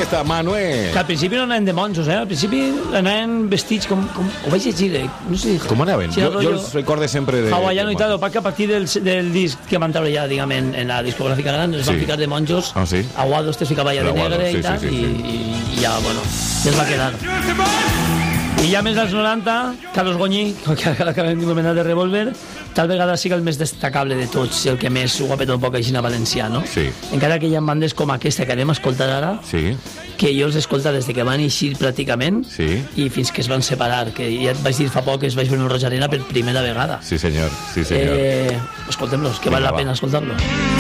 aquesta, Manuel. Que al principi no anaven de monjos, Al principi anaven vestits com... Ho vaig llegir, no sé... Com anaven? Sí, jo els recorde sempre de... hawaiano i tal, perquè a partir del disc que van treure ja, diguem, en la discogràfica gran, els van ficar de monjos, Aguados te ficava ja de negre i tal, i ja, bueno, ja es va quedar. I ja més dels 90, Carlos Goñi, que acabem d'anomenar de Revolver, tal vegada sigui el més destacable de tots, el que més ho ha fet un poc així a valencià, no? Sí. Encara que hi ha bandes com aquesta que anem a escoltar ara, que jo els he escoltat des que van eixir pràcticament i fins que es van separar, que ja et vaig dir fa poc que es vaig veure un Roig Arena per primera vegada. Sí senyor, sí senyor. Escoltem-los, que val la pena escoltar-los.